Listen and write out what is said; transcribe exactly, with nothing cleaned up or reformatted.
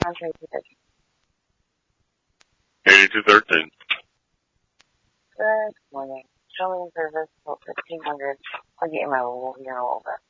on twenty-two thirteen. eighty-two thirteen. Good morning. Showing service, about fifteen hundred. I'll get you my little here in a little bit.